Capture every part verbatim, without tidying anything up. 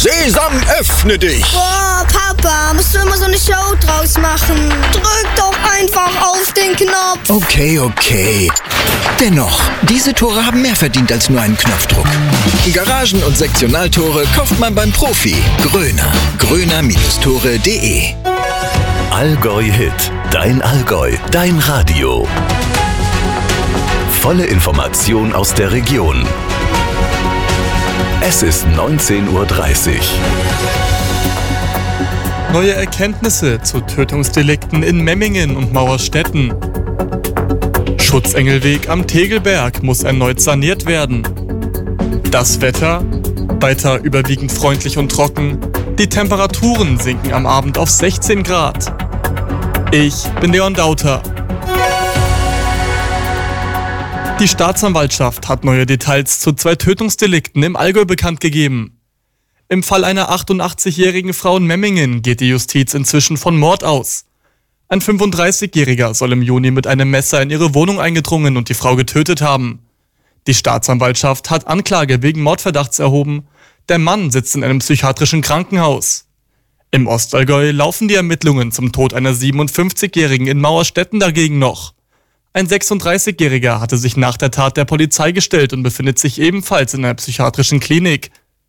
Sesam, öffne dich! Boah, Papa, musst du immer so eine Show draus machen? Drück doch einfach auf den Knopf! Okay, okay. Dennoch, diese Tore haben mehr verdient als nur einen Knopfdruck. Garagen- und Sektionaltore kauft man beim Profi. Gröner. gröner Tore punkt de Allgäu Hit. Dein Allgäu. Dein Radio. Volle Information aus der Region. Es ist neunzehn Uhr dreißig. Neue Erkenntnisse zu Tötungsdelikten in Memmingen und Mauerstetten. Schutzengelweg am Tegelberg muss erneut saniert werden. Das Wetter? Weiter überwiegend freundlich und trocken. Die Temperaturen sinken am Abend auf sechzehn Grad. Ich bin Leon Dauter. Die Staatsanwaltschaft hat neue Details zu zwei Tötungsdelikten im Allgäu bekannt gegeben. Im Fall einer achtundachtzigjährigen Frau in Memmingen geht die Justiz inzwischen von Mord aus. Ein fünfunddreißigjähriger soll im Juni mit einem Messer in ihre Wohnung eingedrungen und die Frau getötet haben. Die Staatsanwaltschaft hat Anklage wegen Mordverdachts erhoben. Der Mann sitzt in einem psychiatrischen Krankenhaus. Im Ostallgäu laufen die Ermittlungen zum Tod einer siebenundfünfzigjährigen in Mauerstetten dagegen noch. Ein sechsunddreißigjähriger hatte sich nach der Tat der Polizei gestellt und befindet sich ebenfalls in einer psychiatrischen Klinik.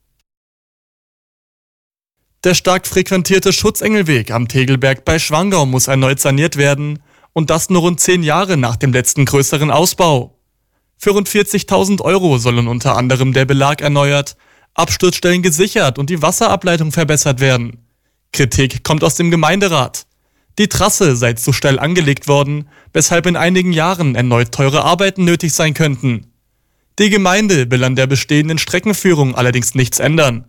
Der stark frequentierte Schutzengelweg am Tegelberg bei Schwangau muss erneut saniert werden und das nur rund zehn Jahre nach dem letzten größeren Ausbau. Für rund vierzigtausend Euro sollen unter anderem der Belag erneuert, Absturzstellen gesichert und die Wasserableitung verbessert werden. Kritik kommt aus dem Gemeinderat. Die Trasse sei zu steil angelegt worden, weshalb in einigen Jahren erneut teure Arbeiten nötig sein könnten. Die Gemeinde will an der bestehenden Streckenführung allerdings nichts ändern.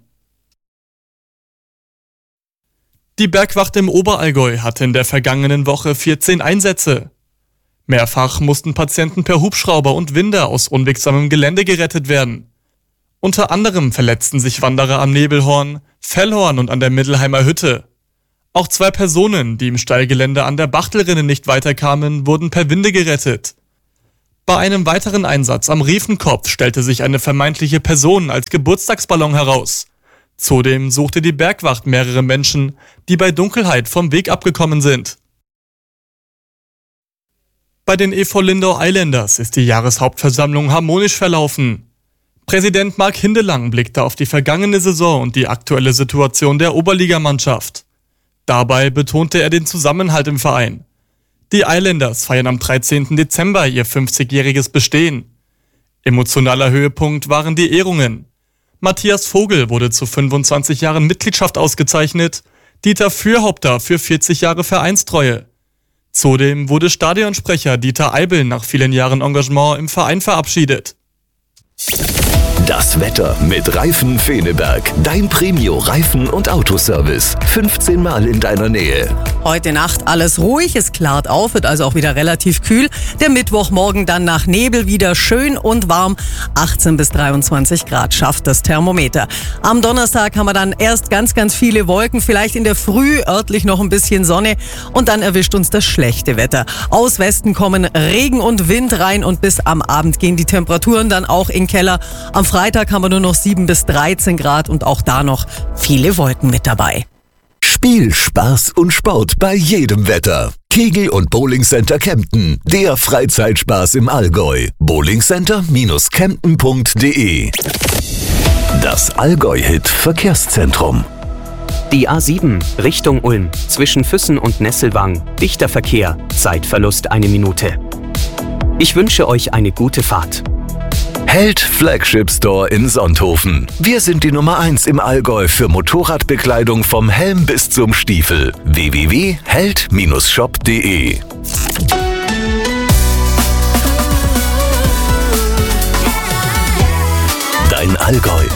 Die Bergwacht im Oberallgäu hatte in der vergangenen Woche vierzehn Einsätze. Mehrfach mussten Patienten per Hubschrauber und Winder aus unwegsamem Gelände gerettet werden. Unter anderem verletzten sich Wanderer am Nebelhorn, Fellhorn und an der Mittelheimer Hütte. Auch zwei Personen, die im Steilgelände an der Bachtelrinne nicht weiterkamen, wurden per Winde gerettet. Bei einem weiteren Einsatz am Riefenkopf stellte sich eine vermeintliche Person als Geburtstagsballon heraus. Zudem suchte die Bergwacht mehrere Menschen, die bei Dunkelheit vom Weg abgekommen sind. Bei den E V Lindau Islanders ist die Jahreshauptversammlung harmonisch verlaufen. Präsident Marc Hindelang blickte auf die vergangene Saison und die aktuelle Situation der Oberligamannschaft. Dabei betonte er den Zusammenhalt im Verein. Die Islanders feiern am dreizehnten Dezember ihr fünfzigjähriges Bestehen. Emotionaler Höhepunkt waren die Ehrungen. Matthias Vogel wurde zu fünfundzwanzig Jahren Mitgliedschaft ausgezeichnet, Dieter Fürhaupter für vierzig Jahre Vereinstreue. Zudem wurde Stadionsprecher Dieter Eibel nach vielen Jahren Engagement im Verein verabschiedet. Das Wetter mit Reifen Feneberg. Dein Premio-Reifen- und Autoservice. fünfzehn Mal in deiner Nähe. Heute Nacht alles ruhig, es klart auf, wird also auch wieder relativ kühl. Der Mittwochmorgen dann nach Nebel wieder schön und warm. achtzehn bis dreiundzwanzig Grad schafft das Thermometer. Am Donnerstag haben wir dann erst ganz, ganz viele Wolken, vielleicht in der Früh örtlich noch ein bisschen Sonne und dann erwischt uns das schlechte Wetter. Aus Westen kommen Regen und Wind rein und bis am Abend gehen die Temperaturen dann auch in den Keller. Am Freitag haben wir nur noch sieben bis dreizehn Grad und auch da noch viele Wolken mit dabei. Spiel, Spaß und Sport bei jedem Wetter. Kegel- und Bowlingcenter Kempten. Der Freizeitspaß im Allgäu. bowlingcenter Bindestrich kempten Punkt de. Das Allgäu-Hit Verkehrszentrum. Die A sieben Richtung Ulm zwischen Füssen und Nesselwang. Dichter Verkehr. Zeitverlust eine Minute. Ich wünsche euch eine gute Fahrt. Held Flagship Store in Sonthofen. Wir sind die Nummer eins im Allgäu für Motorradbekleidung vom Helm bis zum Stiefel. w w w punkt held Bindestrich shop punkt de. Dein Allgäu.